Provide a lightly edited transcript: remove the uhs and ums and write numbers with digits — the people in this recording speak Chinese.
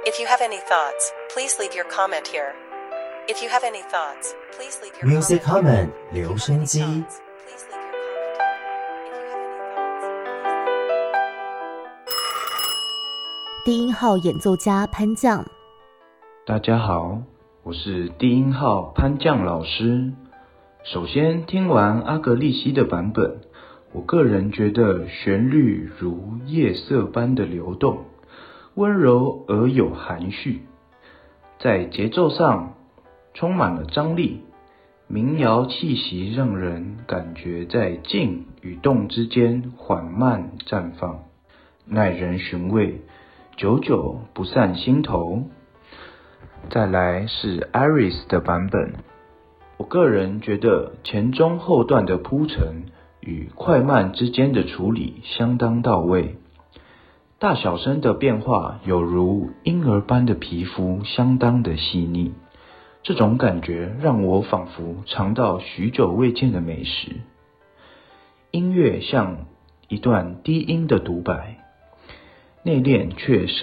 If you have any thoughts, please leave your comment here. If you have any thoughts, please leave your Music comment Comment 留声机。 here. Please leave your comment here. If you have any thoughts, 低音号演奏家潘将。 大家好，我是低音号潘将老师。首先听完阿格利西的版本，我个人觉得旋律如夜色般的流动，温柔而有含蓄，在节奏上充满了张力，民谣气息让人感觉在静与动之间缓慢绽放，耐人寻味，久久不散心头。再来是 Iris 的版本，我个人觉得前中后段的铺陈与快慢之间的处理相当到位，大小声的变化有如婴儿般的皮肤，相当的细腻，这种感觉让我仿佛尝到许久未见的美食。音乐像一段低音的独白，内敛却深